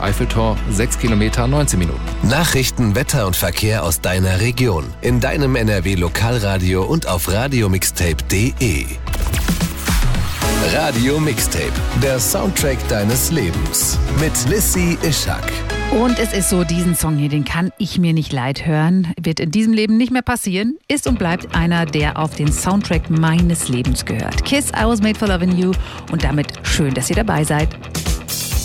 Eiffeltor, 6 Kilometer, 19 Minuten. Nachrichten, Wetter und Verkehr aus deiner Region. In deinem NRW-Lokalradio und auf radiomixtape.de. Radio Mixtape, der Soundtrack deines Lebens. Mit Lissy Ischak. Und es ist so, diesen Song hier, den kann ich mir nicht leid hören. Wird in diesem Leben nicht mehr passieren. Ist und bleibt einer, der auf den Soundtrack meines Lebens gehört. Kiss, I Was Made for Loving You. Und damit schön, dass ihr dabei seid.